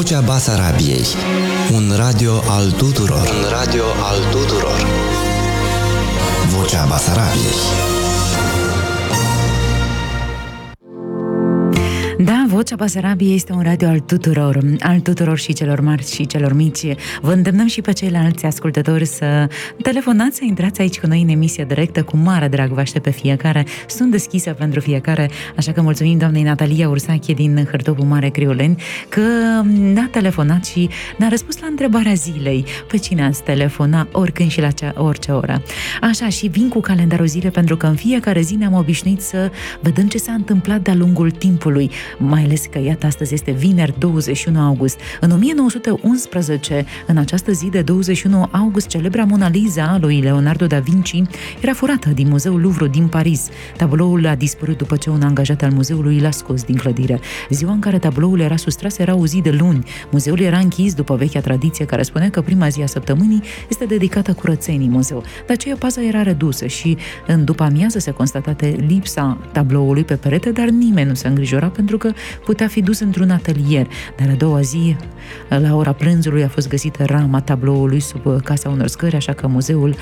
Vocea Basarabiei. Un radio al tuturor. Un radio al tuturor. Vocea Basarabiei. Da, Vocea Basarabiei este un radio al tuturor și celor mari și celor mici. Vă îndemnăm și pe ceilalți ascultători să telefonați, să intrați aici cu noi în emisie directă, cu mare drag vă aștept pe fiecare. Sunt deschisă pentru fiecare, așa că mulțumim doamnei Natalia Ursache din Hârtopul Mare Criuleni că ne-a telefonat și ne-a răspuns la întrebarea zilei. Pe cine ați telefona oricând și la orice oră. Așa, și vin cu calendarul zilei pentru că în fiecare zi ne-am obișnuit să vedem ce s-a întâmplat de-a lungul timpului. Mai ales că, iată, astăzi este vineri 21 august. În 1911, în această zi de 21 august, celebra Mona Lisa lui Leonardo da Vinci era furată din Muzeul Louvre din Paris. Tabloul a dispărut după ce un angajat al muzeului l-a scos din clădire. Ziua în care tabloul era sustras era o zi de luni. Muzeul era închis după vechea tradiție care spunea că prima zi a săptămânii este dedicată curățenii muzeu. De aceea paza era redusă și în după amiază se constatate lipsa tabloului pe perete, dar nimeni nu se îngrijora pentru că putea fi dus într-un atelier. Dar a doua zi, la ora prânzului, a fost găsită rama tabloului sub casa unor scări, așa că muzeul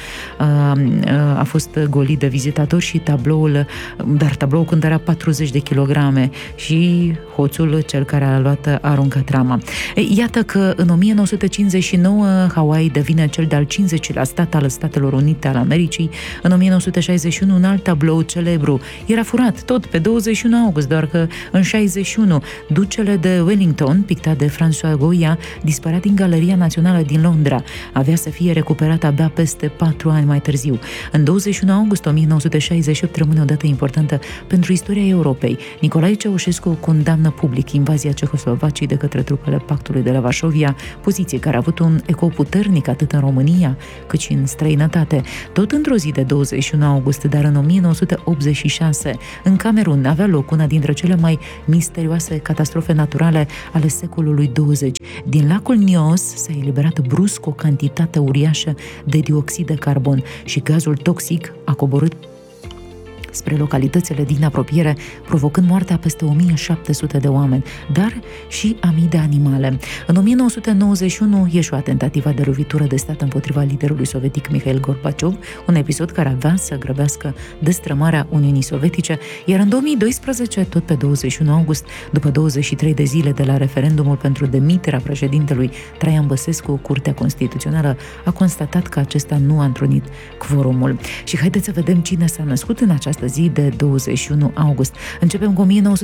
a fost golit de vizitatori și tabloul cântărea 40 de kilograme și hoțul, cel care a luat, a aruncat rama. Iată că în 1959 Hawaii devine cel de-al 50-lea stat al Statelor Unite ale Americii. În 1961 un alt tablou celebru era furat tot pe 21 august, doar că în 61 Ducele de Wellington, pictat de François Goya, dispărea din Galeria Națională din Londra. Avea să fie recuperat abia peste 4 ani mai târziu. În 21 august 1968 rămâne o dată importantă pentru istoria Europei. Nicolae Ceaușescu condamnă public invazia Cehoslovaciei de către trupele Pactului de la Varsovia, poziție care a avut un ecou puternic atât în România cât și în străinătate. Tot într-o zi de 21 august, dar în 1986, în Camerun avea loc una dintre cele mai misterioase catastrofe naturale ale secolului 20. Din lacul Nios s-a eliberat brusc o cantitate uriașă de dioxid de carbon și gazul toxic a coborât spre localitățile din apropiere, provocând moartea peste 1700 de oameni, dar și a mii de animale. În 1991 ieșua tentativa de lovitură de stat împotriva liderului sovietic Mikhail Gorbaciov, un episod care avea să grăbească destrămarea Uniunii Sovietice, iar în 2012, tot pe 21 august, după 23 de zile de la referendumul pentru demiterea președintelui Traian Băsescu, Curtea Constituțională a constatat că acesta nu a întrunit quorumul. Și haideți să vedem cine s-a născut în această zi de 21 august. Începem cu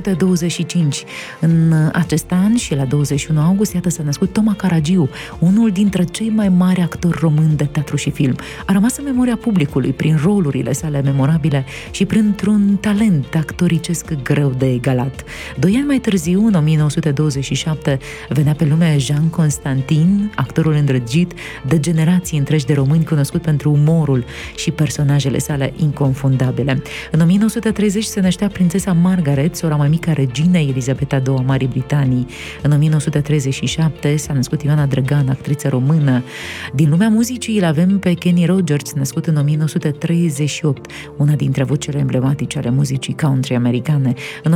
1925. În acest an și la 21 august, iată, s-a născut Toma Caragiu, unul dintre cei mai mari actori români de teatru și film. A rămas în memoria publicului prin rolurile sale memorabile și printr-un talent actoricesc greu de egalat. 2 ani mai târziu, în 1927, venea pe lume Jean Constantin, actorul îndrăgit de generații întregi de români, cunoscut pentru umorul și personajele sale inconfundabile. În 1930 se năștea prințesa Margaret, sora mai mică a reginei Elizabeta II a Marii Britanii. În 1937 s-a născut Ioana Drăgan, actriță română. Din lumea muzicii îl avem pe Kenny Rogers, născut în 1938, una dintre vocile emblematice ale muzicii country americane. În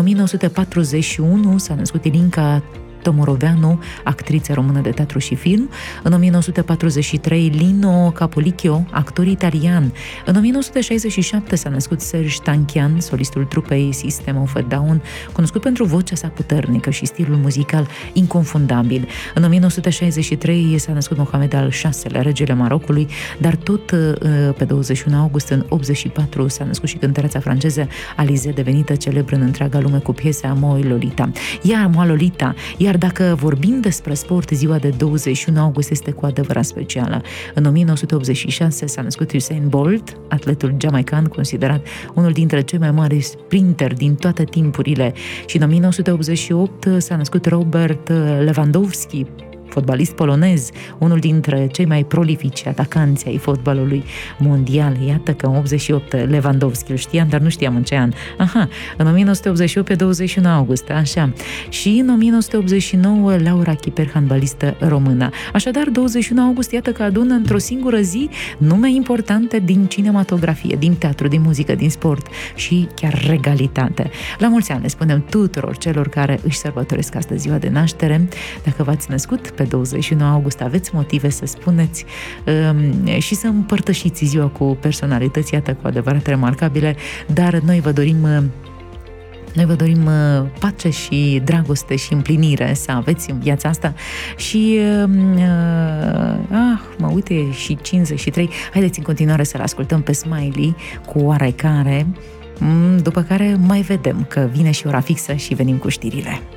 1941 s-a născut Ilinca Tomoroveanu, actriță română de teatru și film. În 1943, Lino Capolicchio, actor italian. În 1967 s-a născut Serge Tankian, solistul trupei System of a Down, cunoscut pentru vocea sa puternică și stilul muzical inconfundabil. În 1963 s-a născut Mohamed al VI-lea, regele Marocului, dar tot pe 21 august, în 84, s-a născut și cântăreața franceză Alizée, devenită celebră în întreaga lume cu piesa Moi Lolita. Moi Lolita. Iar dacă vorbim despre sport, ziua de 21 august este cu adevărat specială. În 1986 s-a născut Usain Bolt, atletul jamaican, considerat unul dintre cei mai mari sprinteri din toate timpurile. Și în 1988 s-a născut Robert Lewandowski, fotbalist polonez, unul dintre cei mai prolifici atacanți ai fotbalului mondial. Iată că în 88 Lewandowski, îl știam, dar nu știam în ce an. Aha, în 1988 pe 21 august, așa. Și în 1989 Laura Chiper, handbalistă română. Așadar, 21 august, iată că adună într-o singură zi nume importante din cinematografie, din teatru, din muzică, din sport și chiar regalitate. La mulți ani le spunem tuturor celor care își sărbătoresc astăzi ziua de naștere. Dacă v-ați născut pe 21 august, aveți motive să spuneți și să împărtășiți ziua cu personalități, iată, cu adevărat remarcabile, dar noi vă dorim pace și dragoste și împlinire să aveți în viața asta și mă uite, e și 53. Haideți în continuare să-l ascultăm pe Smiley cu Oarecare, după care mai vedem că vine și ora fixă și venim cu știrile.